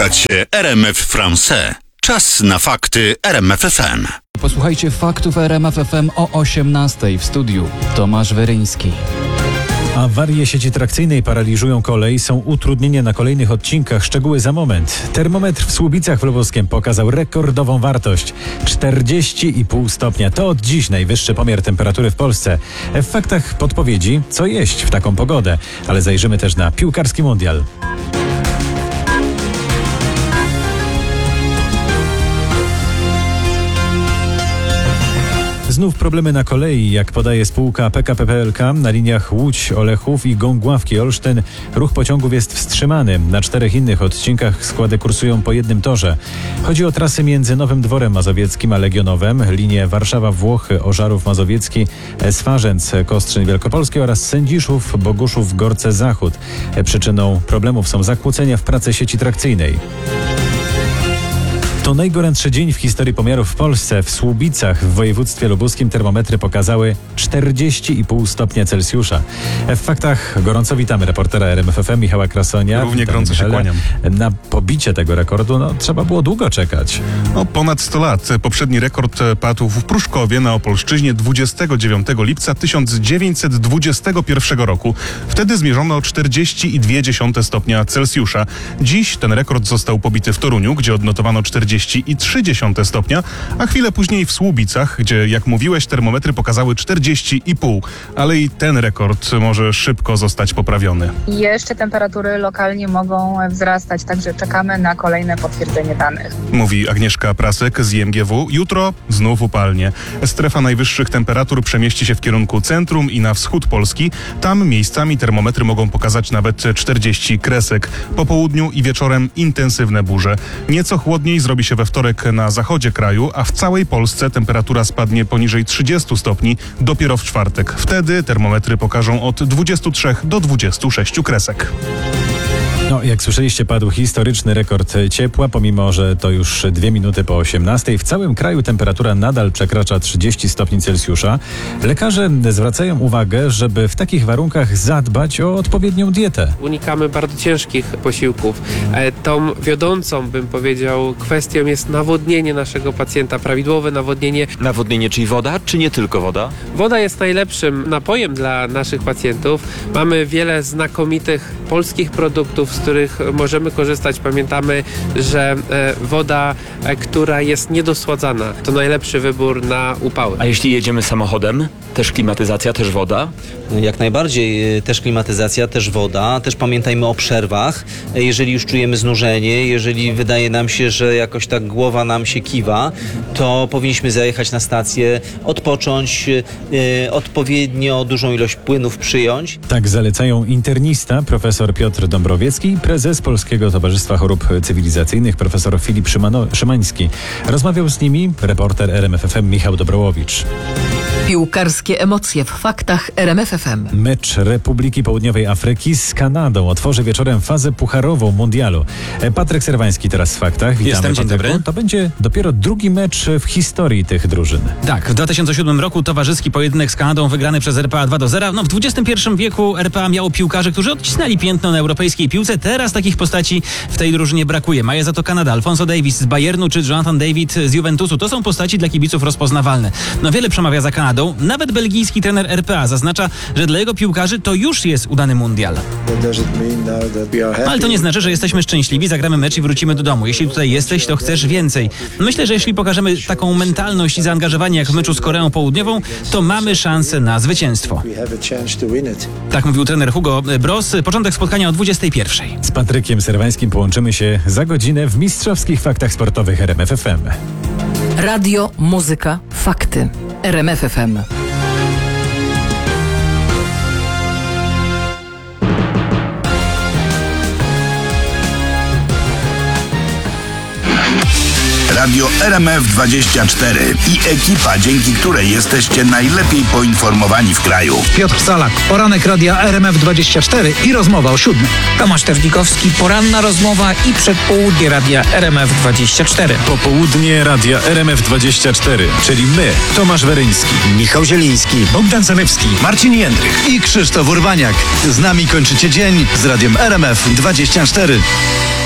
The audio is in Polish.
Słuchacie RMF France. Czas na fakty RMF FM. Posłuchajcie faktów RMF FM o 18:00 w studiu. Tomasz Weryński. Awarie sieci trakcyjnej paraliżują kolej, są utrudnienia na kolejnych odcinkach. Szczegóły za moment. Termometr w Słubicach w Lubuskiem pokazał rekordową wartość 40,5 stopnia. To od dziś najwyższy pomiar temperatury w Polsce. W faktach podpowiedzi, co jeść w taką pogodę. Ale zajrzymy też na piłkarski mundial. Znów problemy na kolei, jak podaje spółka PKP PLK, na liniach Łódź-Olechów i Gągławki-Olsztyn ruch pociągów jest wstrzymany. Na 4 innych odcinkach składy kursują po jednym torze. Chodzi o trasy między Nowym Dworem Mazowieckim a Legionowem, linię Warszawa-Włochy, Ożarów Mazowiecki, Swarzędz, Kostrzyn Wielkopolski oraz Sędziszów, Boguszów, Gorce Zachód. Przyczyną problemów są zakłócenia w pracy sieci trakcyjnej. To najgorętszy dzień w historii pomiarów w Polsce. W Słubicach w województwie lubuskim termometry pokazały 40,5 stopnia Celsjusza. W faktach gorąco witamy reportera RMF FM Michała Krasonia. Równie gorąco się kłaniam. Na pobicie tego rekordu trzeba było długo czekać. Ponad 100 lat. Poprzedni rekord padł w Pruszkowie na Opolszczyźnie 29 lipca 1921 roku. Wtedy zmierzono 40,2 stopnia Celsjusza. Dziś ten rekord został pobity w Toruniu, gdzie odnotowano 40,3 stopnia, a chwilę później w Słubicach, gdzie, jak mówiłeś, termometry pokazały 40,5. Ale i ten rekord może szybko zostać poprawiony. Jeszcze temperatury lokalnie mogą wzrastać, także czekamy na kolejne potwierdzenie danych. Mówi Agnieszka Prasek z IMGW. Jutro znów upalnie. Strefa najwyższych temperatur przemieści się w kierunku centrum i na wschód Polski. Tam miejscami termometry mogą pokazać nawet 40 kresek. Po południu i wieczorem intensywne burze. Nieco chłodniej zrobi się we wtorek na zachodzie kraju, a w całej Polsce temperatura spadnie poniżej 30 stopni dopiero w czwartek. Wtedy termometry pokażą od 23 do 26 kresek. Jak słyszeliście, padł historyczny rekord ciepła, pomimo że to już 2 minuty po 18:00. W całym kraju temperatura nadal przekracza 30 stopni Celsjusza. Lekarze zwracają uwagę, żeby w takich warunkach zadbać o odpowiednią dietę. Unikamy bardzo ciężkich posiłków. Tą wiodącą, bym powiedział, kwestią jest nawodnienie naszego pacjenta, prawidłowe nawodnienie. Nawodnienie, czyli woda, czy nie tylko woda? Woda jest najlepszym napojem dla naszych pacjentów. Mamy wiele znakomitych polskich produktów, z których możemy korzystać. Pamiętamy, że woda, która jest niedosładzana, to najlepszy wybór na upały. A jeśli jedziemy samochodem? Też klimatyzacja, też woda? Jak najbardziej, też klimatyzacja, też woda. Też pamiętajmy o przerwach. Jeżeli już czujemy znużenie, jeżeli wydaje nam się, że jakoś tak głowa nam się kiwa, to powinniśmy zajechać na stację, odpocząć, odpowiednio dużą ilość płynów przyjąć. Tak zalecają internista profesor Piotr Dąbrowiecki i prezes Polskiego Towarzystwa Chorób Cywilizacyjnych profesor Filip Szymański. Rozmawiał z nimi reporter RMF FM Michał Dobrołowicz. Piłkarskie emocje w faktach RMF FM. Mecz Republiki Południowej Afryki z Kanadą otworzy wieczorem fazę pucharową mundialu. Patryk Serwański teraz w faktach. Witamy. Jestem, dzień dobry. To będzie dopiero drugi mecz w historii tych drużyn. Tak, w 2007 roku towarzyski pojedynek z Kanadą wygrany przez RPA 2-0. W XXI wieku RPA miało piłkarzy, którzy odcisnęli piętno na europejskiej piłce. Teraz takich postaci w tej drużynie brakuje. Ma je za to Kanada. Alfonso Davies z Bayernu czy Jonathan David z Juventusu. To są postaci dla kibiców rozpoznawalne. Wiele przemawia za Kanadą. Nawet belgijski trener RPA zaznacza, że dla jego piłkarzy to już jest udany mundial. Ale to nie znaczy, że jesteśmy szczęśliwi, zagramy mecz i wrócimy do domu. Jeśli tutaj jesteś, to chcesz więcej. Myślę, że jeśli pokażemy taką mentalność i zaangażowanie jak w meczu z Koreą Południową, to mamy szansę na zwycięstwo. Tak mówił trener Hugo Bross. Początek spotkania o 21:00. Z Patrykiem Serwańskim połączymy się za godzinę w mistrzowskich faktach sportowych RMF FM. Radio, muzyka, fakty. RMF FM. Radio RMF24 i ekipa, dzięki której jesteście najlepiej poinformowani w kraju. Piotr Salak, poranek Radia RMF24 i rozmowa o 7:00. Tomasz Terzlikowski, poranna rozmowa i przedpołudnie Radia RMF24. Popołudnie Radia RMF24, czyli my, Tomasz Weryński, Michał Zieliński, Bogdan Zalewski, Marcin Jędrych i Krzysztof Urbaniak. Z nami kończycie dzień z Radiem RMF24.